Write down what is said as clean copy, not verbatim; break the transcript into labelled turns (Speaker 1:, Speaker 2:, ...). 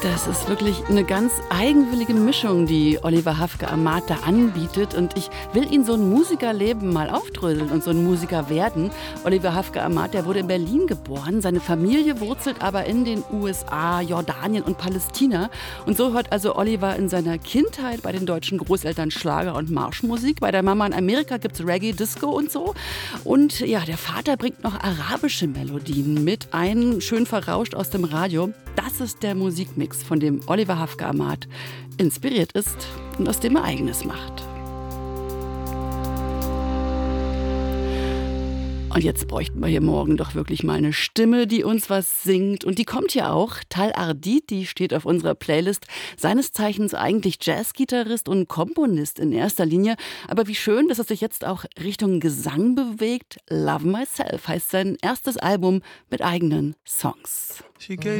Speaker 1: Das ist wirklich eine ganz eigenwillige Mischung, die Oliver Hafke-Amat da anbietet. Und ich will ihn so ein Musikerleben mal aufdröseln und so ein Musiker werden. Oliver Hafke-Amat, der wurde in Berlin geboren. Seine Familie wurzelt aber in den USA, Jordanien und Palästina. Und so hört also Oliver in seiner Kindheit bei den deutschen Großeltern Schlager und Marschmusik. Bei der Mama in Amerika gibt's Reggae, Disco und so. Und ja, der Vater bringt noch arabische Melodien mit ein, schön verrauscht aus dem Radio. Das ist der Musikmix, von dem Oliver Hafke-Amat inspiriert ist und aus dem er Eigenes macht. Und jetzt bräuchten wir hier morgen doch wirklich mal eine Stimme, die uns was singt. Und die kommt ja auch. Tal Ardid, die steht auf unserer Playlist. Seines Zeichens eigentlich Jazzgitarrist und Komponist in erster Linie. Aber wie schön, dass er sich jetzt auch Richtung Gesang bewegt. Love Myself heißt sein erstes Album mit eigenen Songs.
Speaker 2: She gave